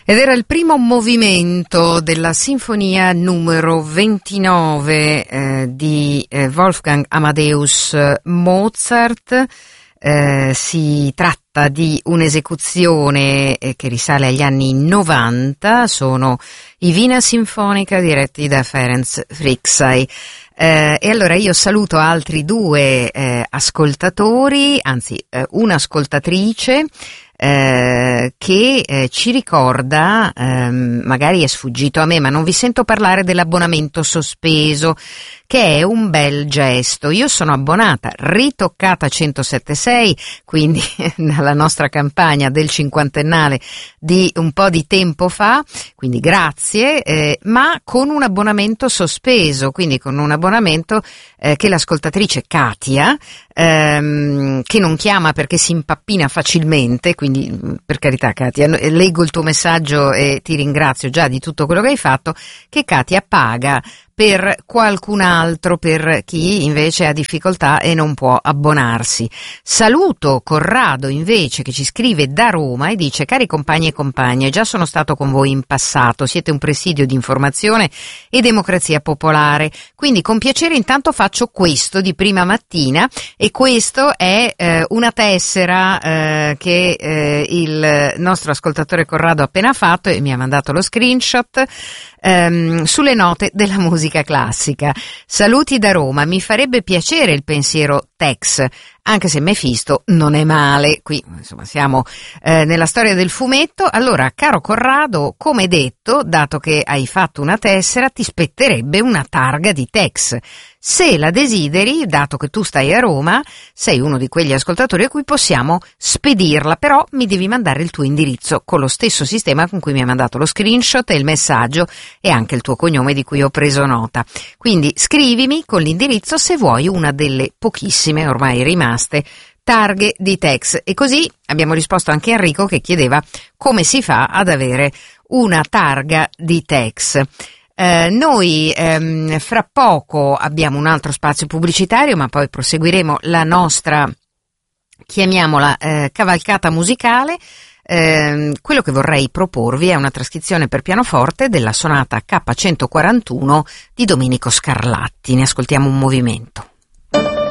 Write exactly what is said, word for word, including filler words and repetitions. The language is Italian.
Ed era il primo movimento della sinfonia numero ventinove eh, di eh, Wolfgang Amadeus Mozart. Eh, si tratta di un'esecuzione eh, che risale agli anni novanta, sono i Wiener Sinfonica diretti da Ferenc Fricsay. Eh, e allora io saluto altri due eh, ascoltatori, anzi eh, un'ascoltatrice eh, che eh, ci ricorda, ehm, magari è sfuggito a me, ma non vi sento parlare dell'abbonamento sospeso, che è un bel gesto. Io sono abbonata, ritoccata centosette sei, quindi nella nostra campagna del cinquantennale di un po' di tempo fa, quindi grazie, eh, ma con un abbonamento sospeso, quindi con un abbonamento eh, che l'ascoltatrice Katia, ehm, che non chiama perché si impappina facilmente, quindi per carità Katia, leggo il tuo messaggio e ti ringrazio già di tutto quello che hai fatto, che Katia paga per qualcun altro, per chi invece ha difficoltà e non può abbonarsi. Saluto Corrado invece, che ci scrive da Roma e dice: cari compagni e compagne, già sono stato con voi in passato, siete un presidio di informazione e democrazia popolare, quindi con piacere intanto faccio questo di prima mattina, e questo è eh, una tessera eh, che eh, il nostro ascoltatore Corrado ha appena fatto e mi ha mandato lo screenshot ehm, sulle note della musica classica. Saluti da Roma, mi farebbe piacere il pensiero Tex, anche se Mefisto non è male. Qui insomma siamo eh, nella storia del fumetto. Allora, caro Corrado, come detto, dato che hai fatto una tessera, ti spetterebbe una targa di Tex. Se la desideri, dato che tu stai a Roma, sei uno di quegli ascoltatori a cui possiamo spedirla, però mi devi mandare il tuo indirizzo con lo stesso sistema con cui mi hai mandato lo screenshot e il messaggio, e anche il tuo cognome di cui ho preso nota. Quindi scrivimi con l'indirizzo se vuoi una delle pochissime ormai rimaste targhe di Tex. E così abbiamo risposto anche a Enrico, che chiedeva come si fa ad avere una targa di Tex. Eh, noi ehm, fra poco abbiamo un altro spazio pubblicitario, ma poi proseguiremo la nostra, chiamiamola, eh, cavalcata musicale. Eh, quello che vorrei proporvi è una trascrizione per pianoforte della sonata K centoquarantuno di Domenico Scarlatti. Ne ascoltiamo un movimento.